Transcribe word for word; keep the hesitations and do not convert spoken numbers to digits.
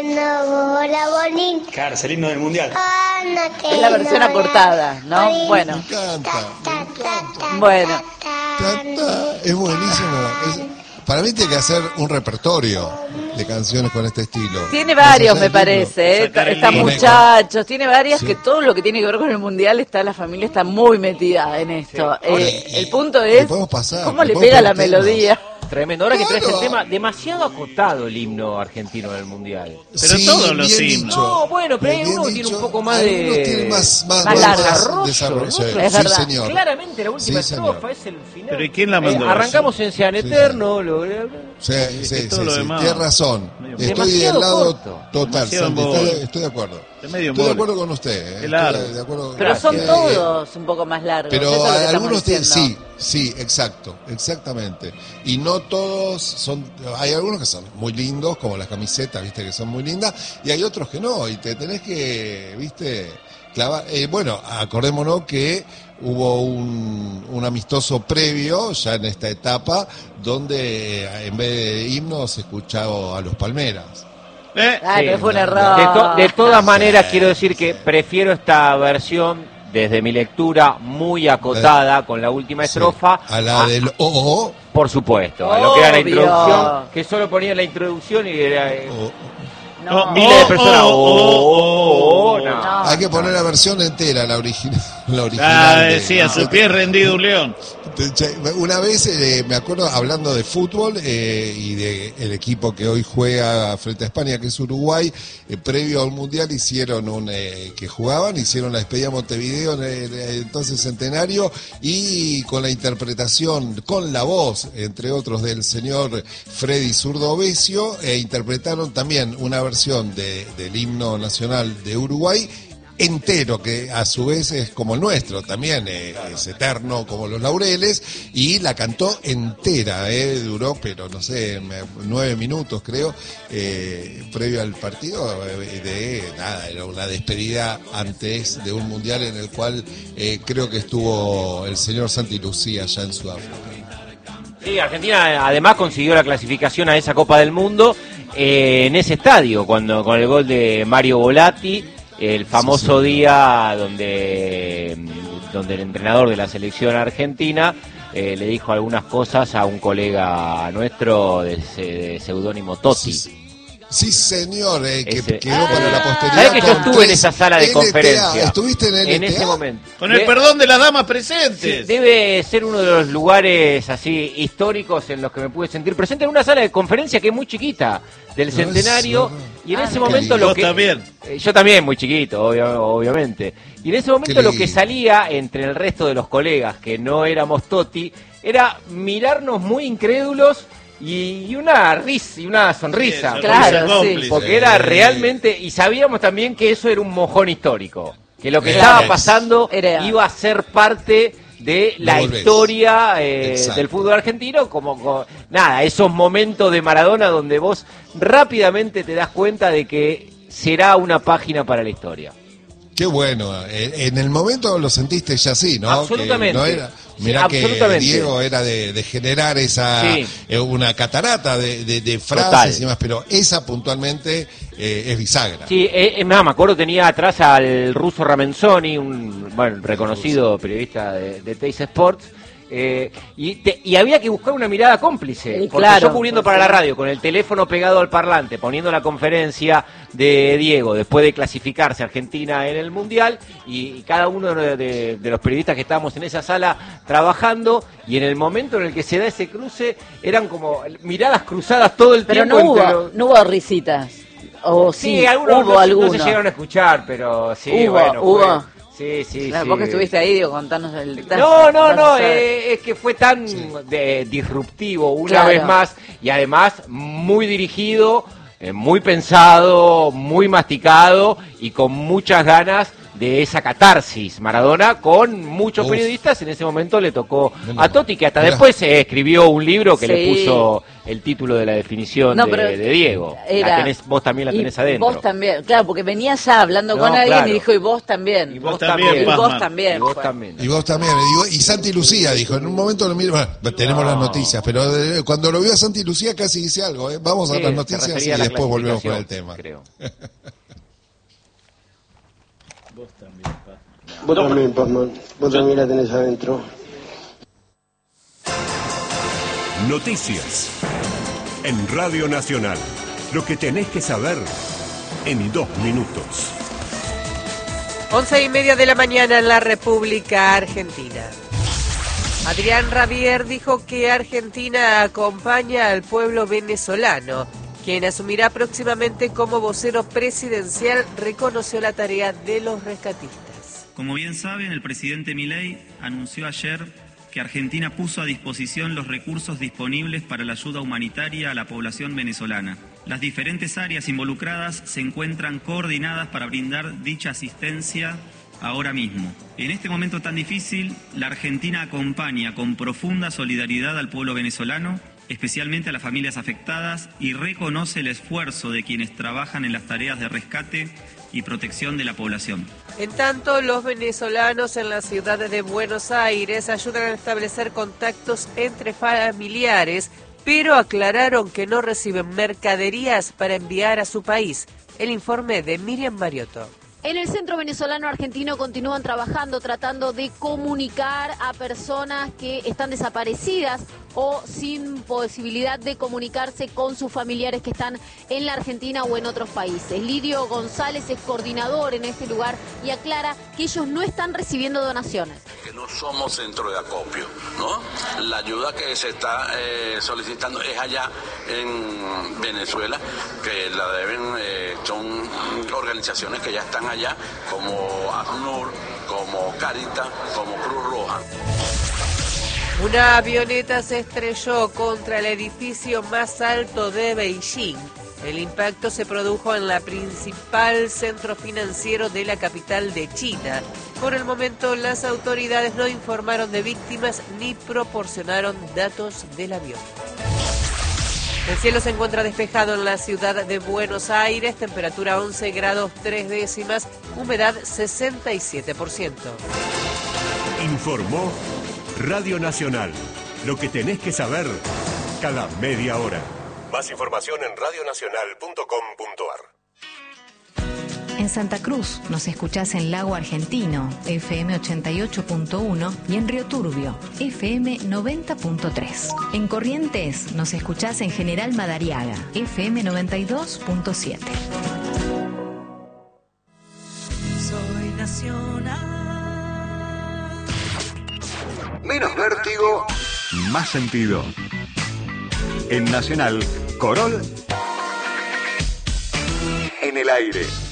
tengo bola bolín. Claro, es el himno del mundial. Ah, no Es la versión acortada, ¿no? bolín. Bueno. Me encanta, me encanta. Bueno. Ta, ta, es buenísimo. Es, para mí tiene que hacer un repertorio de canciones con este estilo. Tiene varios, Más allá me del parece. ¿eh? Sacar el Está himno. Muchachos, tiene varias Sí. que todo lo que tiene que ver con el mundial está, la familia está muy metida en esto. Ahora, Eh, y- el punto le es podemos pasar, cómo le le podemos pega la poner temas. melodía. Tremendo. Ahora que traes Claro. el tema, demasiado acotado el himno argentino del Mundial. Pero Sí, todos los bien himnos. dicho. No, bueno, pero hay Bien uno que tiene dicho. un poco más Algunos de... tienen más, más, más más largo. desarrollo. Desarrollo, Sí, ¿no? Es sí, verdad. señor. Claramente la última Sí, estrofa señor. es el final. Pero ¿y quién la mandó Eh, arrancamos eso? en Sean Sí, Eterno. Lo, Sí, Es sí, que sí, todo lo sí. demás- Tienes razón. Medio- Estoy del Demasiado lado corto. total, Demasiado Santi. embole. Estoy, estoy de acuerdo. Es medio Estoy de embole. acuerdo con usted. eh. Es largo. Estoy de acuerdo. Pero son Eh, todos un poco más largos. Pero eso es lo que estamos algunos tienen, sí, diciendo. sí, exacto, exactamente. Y no todos son, hay algunos que son muy lindos, como las camisetas, viste, que son muy lindas, y hay otros que no, y te tenés que, viste, clavar. Eh, bueno, acordémonos que hubo un, un amistoso previo, ya en esta etapa, donde eh, en vez de himnos se escuchaba a los Palmeras. ¿Eh? Ay, Sí, pero fue un no, error. De, to- de todas maneras, Sí, quiero decir que sí. prefiero esta versión, desde mi lectura, muy acotada, con la última estrofa. Sí, a la a- del O O. Por supuesto, a lo que era la Obvio. introducción, que solo ponía la introducción y era... eh, No. No, miles de oh, personas. oh, oh, Oh, oh, no. No. Hay que poner la versión entera, la original. La original Ah, de- sí, a su pie rendido un león. Una vez, eh, me acuerdo, hablando de fútbol eh, y de el equipo que hoy juega frente a España, que es Uruguay, eh, previo al Mundial hicieron un, eh, que jugaban, hicieron la despedida a Montevideo en el eh, entonces centenario, y con la interpretación, con la voz, entre otros, del señor Freddy Zurdovesio, e interpretaron también una versión de, del himno nacional de Uruguay, entero, que a su vez es como el nuestro, también eh, es eterno como los laureles, y la cantó entera, eh, duró, pero no sé, me- nueve minutos creo, eh, previo al partido, eh, de nada, era una despedida antes de un mundial en el cual eh, creo que estuvo el señor Santi Lucía allá en Sudáfrica. Sí, Argentina además consiguió la clasificación a esa Copa del Mundo eh, en ese estadio, cuando con el gol de Mario Volatti, el famoso Sí, sí. día donde, donde el entrenador de la selección argentina eh, le dijo algunas cosas a un colega nuestro de, de seudónimo Totti. Sí, sí, señor, eh, que Ese- quedó para la posteridad. ¿Sabés que yo con estuve en tres esa sala de L T A? conferencia? ¿Estuviste en el En ese momento. Con el De- perdón de las damas Sí, presentes. debe ser uno de los lugares así históricos en los que me pude sentir presente en una sala de conferencia que es muy chiquita del No, centenario, es verdad. y en Ah, ese qué momento lindo. lo Vos que también. Eh, yo también muy chiquito, obvio- obviamente, y en ese momento Qué lo que lindo. salía entre el resto de los colegas que no éramos Totti era mirarnos muy incrédulos y, y una risa y una sonrisa. Sí, Claro, sonrisa sí. cómplice. Porque era Sí. realmente, y sabíamos también que eso era un mojón histórico, que lo que Era. estaba pasando Era. iba a ser parte de la No volvés. historia eh, Exacto. del fútbol argentino, como, como- nada, esos momentos de Maradona donde vos rápidamente te das cuenta de que será una página para la historia. Qué bueno, eh, en el momento lo sentiste ya así, ¿no? Absolutamente. Que no era, Sí, mirá que absolutamente. Diego era de, de generar esa Sí. eh, una catarata de, de- de frases Total. y demás, pero esa puntualmente eh, es bisagra. Sí, eh, es más, me acuerdo, tenía atrás al ruso Ramenzoni, un bueno, reconocido periodista de, de Teis Sports, eh, y, te- y había que buscar una mirada cómplice, Sí, porque claro, yo cubriendo pues para sí. la radio, con el teléfono pegado al parlante, poniendo la conferencia de Diego, después de clasificarse Argentina en el Mundial, y, y cada uno de, de- de los periodistas que estábamos en esa sala trabajando, y en el momento en el que se da ese cruce, eran como miradas cruzadas todo el Pero tiempo. no entre hubo, los- no hubo risitas. O sí, Sí, algunos hubo no, algunos. no se llegaron a escuchar, pero sí, Hubo, bueno. hubo. fue- Sí, sí, Claro, sí. vos que estuviste ahí, digo, contanos el detalle. No, no, no, Vas a saber. eh, es que fue tan de- disruptivo una Claro. vez más, y además muy dirigido, eh, muy pensado, muy masticado y con muchas ganas de esa catarsis Maradona con muchos Uf. periodistas. En ese momento le tocó Bueno, a Totti, que hasta mirá. después se escribió un libro que Sí. le puso el título de la definición No, de, pero de Diego. era- La tenés, vos también la Y tenés adentro. Vos también, claro, porque venía ya hablando No, con alguien claro. y dijo, y vos también. Y vos también, también. Y vos Pazman. también. Y vos fue. también. Y vos también, y, vos- y Santi Lucía dijo, en un momento lo miro, bueno, tenemos No. las noticias, pero de- cuando lo vio a Santi Lucía casi dice algo, ¿eh? Vamos a Sí, las se noticias y refería a la después volvemos con el clasificación, tema. Creo. Vos también, Pazman. Vos también, Pazman. Vos también la tenés adentro. Noticias. En Radio Nacional. Lo que tenés que saber en dos minutos. Once y media de la mañana en la República Argentina. Adrián Rabier dijo que Argentina acompaña al pueblo venezolano. Quien asumirá próximamente como vocero presidencial reconoció la tarea de los rescatistas. Como bien saben, el presidente Milei anunció ayer que Argentina puso a disposición los recursos disponibles para la ayuda humanitaria a la población venezolana. Las diferentes áreas involucradas se encuentran coordinadas para brindar dicha asistencia ahora mismo. En este momento tan difícil, la Argentina acompaña con profunda solidaridad al pueblo venezolano, especialmente a las familias afectadas, y reconoce el esfuerzo de quienes trabajan en las tareas de rescate y protección de la población. En tanto, los venezolanos en la ciudad de Buenos Aires ayudan a establecer contactos entre familiares, pero aclararon que no reciben mercaderías para enviar a su país. El informe de Miriam Mariotto. En el Centro Venezolano Argentino continúan trabajando, tratando de comunicar a personas que están desaparecidas o sin posibilidad de comunicarse con sus familiares que están en la Argentina o en otros países. Lidio González es coordinador en este lugar y aclara que ellos no están recibiendo donaciones. Que no somos centro de acopio, ¿no? La ayuda que se está eh, solicitando es allá en Venezuela, que la deben, eh, son organizaciones que ya están allá, como ACNUR, como Caritas, como Cruz Roja. Una avioneta se estrelló contra el edificio más alto de Beijing. El impacto se produjo en la principal centro financiero de la capital de China. Por el momento, las autoridades no informaron de víctimas ni proporcionaron datos del avión. El cielo se encuentra despejado en la ciudad de Buenos Aires, temperatura once grados tres décimas, humedad sesenta y siete por ciento. Informó Radio Nacional. Lo que tenés que saber cada media hora. Más información en radio nacional punto com punto a r. En Santa Cruz nos escuchás en Lago Argentino, F M ochenta y ocho punto uno, y en Río Turbio, F M noventa punto tres. En Corrientes nos escuchás en General Madariaga, F M noventa y dos punto siete. Soy nacional. Menos vértigo, más sentido. En Nacional, Corol en el aire.